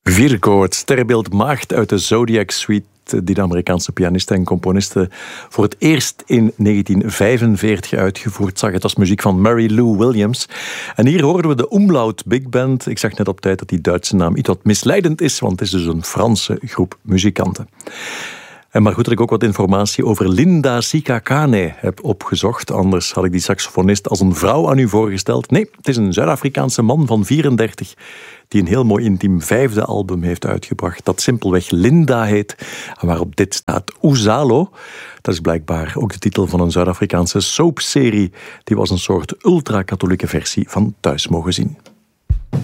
Virgo, het sterrenbeeld Maagd uit de Zodiac Suite, die de Amerikaanse pianiste en componiste voor het eerst in 1945 uitgevoerd zag. Het was muziek van Mary Lou Williams. En hier hoorden we de Umlaut Big Band. Ik zag net op tijd dat die Duitse naam iets wat misleidend is, want het is dus een Franse groep muzikanten. En maar goed dat ik ook wat informatie over Linda Sikakane heb opgezocht. Anders had ik die saxofonist als een vrouw aan u voorgesteld. Nee, het is een Zuid-Afrikaanse man van 34... die een heel mooi intiem 5e album heeft uitgebracht, dat simpelweg Linda heet, en waarop dit staat: Uzalo. Dat is blijkbaar ook de titel van een Zuid-Afrikaanse soapserie. Die was een soort ultra-katholieke versie van Thuis Mogen Zien.